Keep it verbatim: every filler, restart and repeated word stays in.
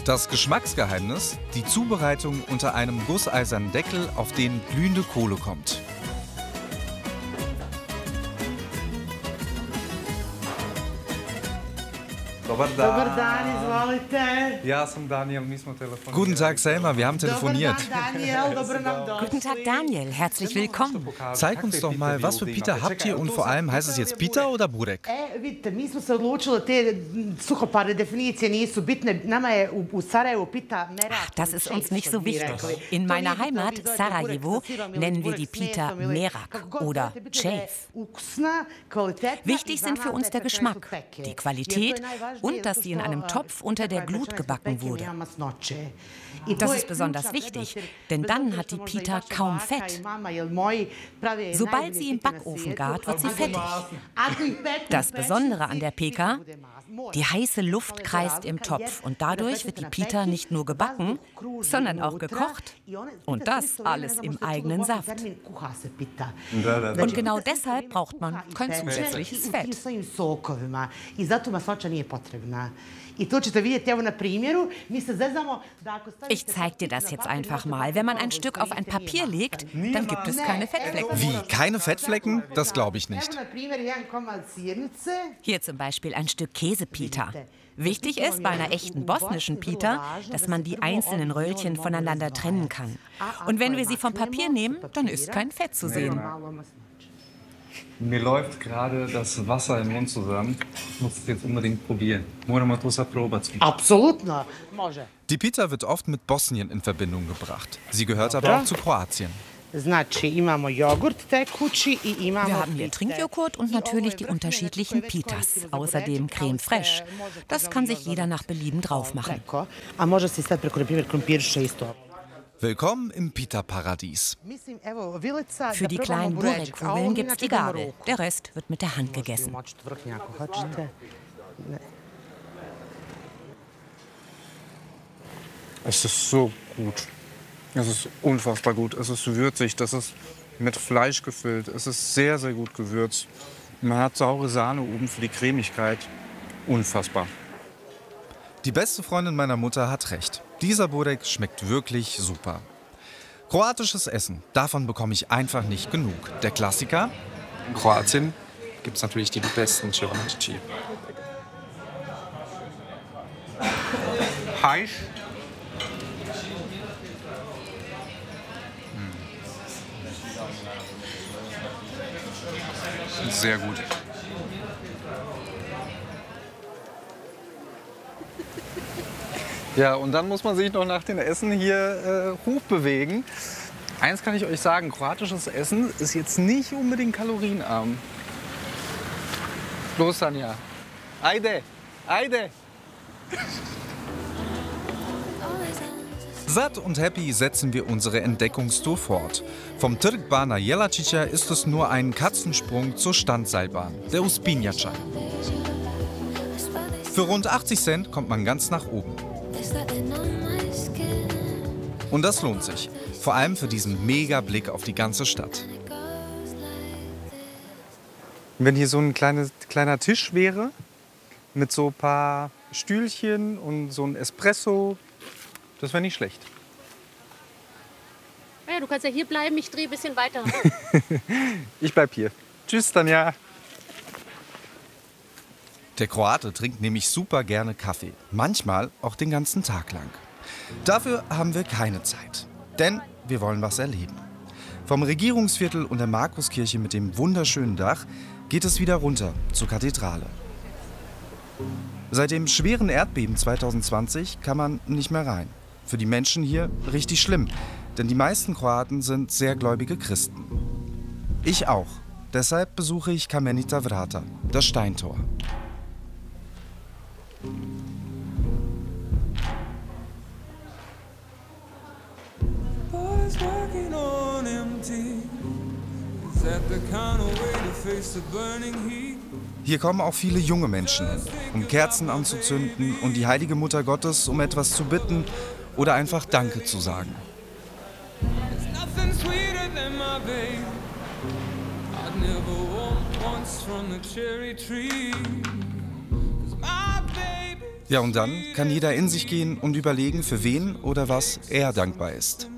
Das Geschmacksgeheimnis? Die Zubereitung unter einem gusseisernen Deckel, auf den glühende Kohle kommt. Dobar dan, izvolite. Ja sam Daniel, mi smo telefoniert. Guten Tag, Selma, wir haben telefoniert. Dobar dan, Daniel, dobro nam došli. Guten Tag, Daniel. Herzlich willkommen. Zeig uns doch mal, was für Pita habt ihr und vor allem, heißt es jetzt Pita oder Burek? E, vidite, mi smo se odlučili, te suhoparne definicije nisu bitne. Nama je u, u Sarajevu Pita merak. Das ist uns nicht so wichtig. In meiner Heimat Sarajevo nennen wir die Pita merak oder ceif. Wichtig sind für uns der Geschmack, die Qualität und dass sie in einem Topf unter der Glut gebacken wurde. Das ist besonders wichtig, denn dann hat die Pita kaum Fett. Sobald sie im Backofen gart, wird sie fettig. Das Besondere an der Peka: die heiße Luft kreist im Topf und dadurch wird die Pita nicht nur gebacken, sondern auch gekocht. Und das alles im eigenen Saft. Und genau deshalb braucht man kein zusätzliches Fett. Ich zeige dir das jetzt einfach mal. Wenn man ein Stück auf ein Papier legt, dann gibt es keine Fettflecken. Wie, keine Fettflecken? Das glaube ich nicht. Hier zum Beispiel ein Stück Käsepita. Wichtig ist bei einer echten bosnischen Pita, dass man die einzelnen Röllchen voneinander trennen kann. Und wenn wir sie vom Papier nehmen, dann ist kein Fett zu sehen. Mir läuft gerade das Wasser im Mund zusammen. Ich muss es jetzt unbedingt probieren. Moramo to sad probati. Apsolutno, može. Die Pita wird oft mit Bosnien in Verbindung gebracht. Sie gehört aber auch zu Kroatien. Znači, imamo jogurt tekući i imamo. Wir haben hier Trinkjoghurt und natürlich die unterschiedlichen Pitas. Außerdem Creme fraiche. Das kann sich jeder nach Belieben drauf machen. A može se staviti preko, na primjer, krompirše isto. Willkommen im Pita-Paradies. Für die kleinen Burek-Kugeln gibt's die Gabel. Der Rest wird mit der Hand gegessen. Es ist so gut. Es ist unfassbar gut. Es ist würzig. Das ist mit Fleisch gefüllt. Es ist sehr, sehr gut gewürzt. Man hat saure Sahne oben für die Cremigkeit. Unfassbar. Die beste Freundin meiner Mutter hat recht. Dieser Burek schmeckt wirklich super. Kroatisches Essen, davon bekomme ich einfach nicht genug. Der Klassiker? In Kroatien gibt es natürlich die besten Čironići. Heiß. Sehr gut. Ja, und dann muss man sich noch nach dem Essen hier äh, hochbewegen. Eins kann ich euch sagen, kroatisches Essen ist jetzt nicht unbedingt kalorienarm. Los, Tanja. Ajde, ajde. Satt und happy setzen wir unsere Entdeckungstour fort. Vom Trg Bana Jelačića ist es nur ein Katzensprung zur Standseilbahn, der Uspinjača. Für rund achtzig Cent kommt man ganz nach oben. Und das lohnt sich, vor allem für diesen mega Blick auf die ganze Stadt. Wenn hier so ein kleines, kleiner Tisch wäre, mit so ein paar Stühlchen und so ein Espresso, das wäre nicht schlecht. Ja, du kannst ja hier bleiben, ich drehe ein bisschen weiter. Ich bleib hier. Tschüss, Tanja. Der Kroate trinkt nämlich super gerne Kaffee, manchmal auch den ganzen Tag lang. Dafür haben wir keine Zeit, denn wir wollen was erleben. Vom Regierungsviertel und der Markuskirche mit dem wunderschönen Dach geht es wieder runter zur Kathedrale. Seit dem schweren Erdbeben zweitausendzwanzig kann man nicht mehr rein. Für die Menschen hier richtig schlimm, denn die meisten Kroaten sind sehr gläubige Christen. Ich auch. Deshalb besuche ich Kamenita Vrata, das Steintor. Hier kommen auch viele junge Menschen hin, um Kerzen anzuzünden und die heilige Mutter Gottes um etwas zu bitten oder einfach Danke zu sagen. Ja, und dann kann jeder in sich gehen und überlegen, für wen oder was er dankbar ist.